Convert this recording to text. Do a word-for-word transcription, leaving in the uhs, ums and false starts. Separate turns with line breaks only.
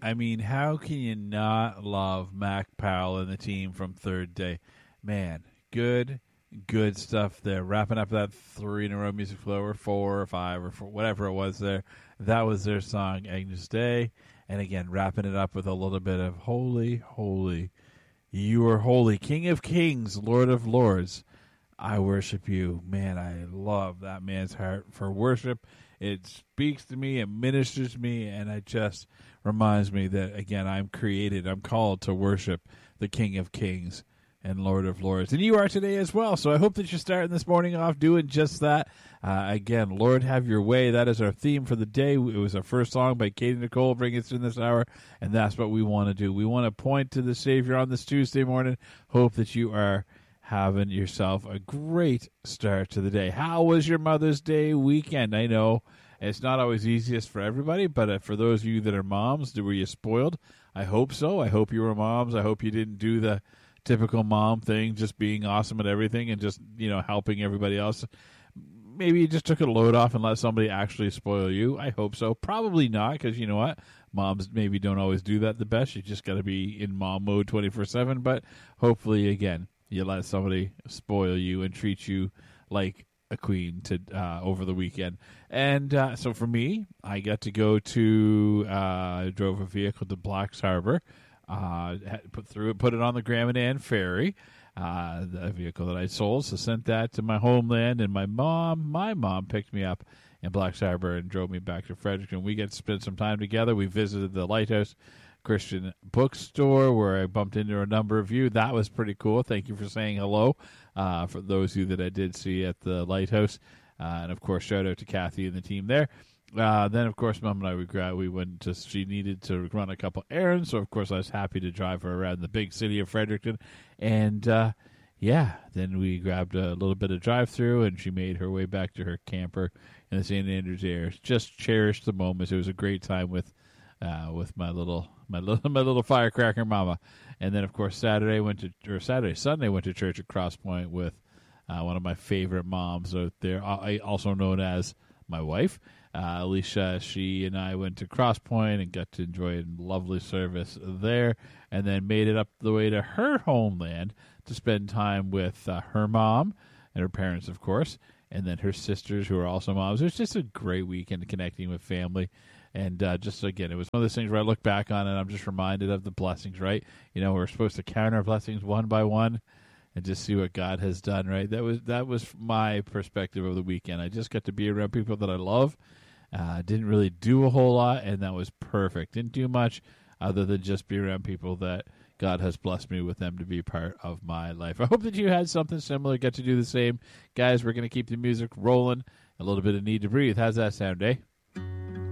I mean, how can you not love Mac Powell and the team from Third Day? Man, good, good stuff there. Wrapping up that three in a row music flow, or four or five or four, whatever it was there. That was their song, Agnus Dei. And again, wrapping it up with a little bit of Holy, Holy, You are holy, King of Kings, Lord of Lords. I worship you. Man, I love that man's heart for worship. It speaks to me, it ministers to me, and it just reminds me that, again, I'm created, I'm called to worship the King of Kings and Lord of Lords. And you are today as well. So I hope that you're starting this morning off doing just that. Uh, again, Lord, have your way. That is our theme for the day. It was our first song by Katie Nicole, bringing us in this hour. And that's what we want to do. We want to point to the Savior on this Tuesday morning. Hope that you are having yourself a great start to the day. How was your Mother's Day weekend? I know it's not always easiest for everybody, but uh, for those of you that are moms, were you spoiled? I hope so. I hope you were moms. I hope you didn't do the typical mom thing, just being awesome at everything and just, you know, helping everybody else. Maybe you just took a load off and let somebody actually spoil you. I hope so. Probably not, because you know what? Moms maybe don't always do that the best. You just got to be in mom mode twenty-four seven, but hopefully, again, you let somebody spoil you and treat you like a queen to uh, over the weekend. And uh, so for me, I got to go to, uh, I drove a vehicle to Blacks Harbor, uh, put through it, put it on the Grand Manan Ferry, uh, the vehicle that I sold. So sent that to my homeland, and my mom, my mom picked me up in Blacks Harbor and drove me back to Fredericton. We got to spend some time together. We visited the Lighthouse Christian Bookstore, where I bumped into a number of you. That was pretty cool. Thank you for saying hello, uh, for those of you that I did see at the Lighthouse. Uh, and, of course, shout out to Kathy and the team there. Uh, then, of course, Mom and I, we, gra- we went to, she needed to run a couple errands, so, of course, I was happy to drive her around the big city of Fredericton. And, uh, yeah, then we grabbed a little bit of drive-through, and she made her way back to her camper in the Saint Andrews area. Just cherished the moments. It was a great time with Uh, with my little my little my little firecracker mama. And then, of course, Saturday went to or Saturday Sunday went to church at Cross Point with uh, one of my favorite moms out there, also known as my wife, uh, Alicia. She and I went to Cross Point and got to enjoy a lovely service there, and then made it up the way to her homeland to spend time with uh, her mom and her parents, of course, and then her sisters, who are also moms. It was just a great weekend connecting with family. And uh, just, again, it was one of those things where I look back on it and I'm just reminded of the blessings, right? You know, we're supposed to count our blessings one by one and just see what God has done, right? That was that was my perspective of the weekend. I just got to be around people that I love. Uh, didn't really do a whole lot, and that was perfect. Didn't do much other than just be around people that God has blessed me with them to be part of my life. I hope that you had something similar, got to do the same. Guys, we're going to keep the music rolling. A little bit of Need to Breathe. How's that sound, eh?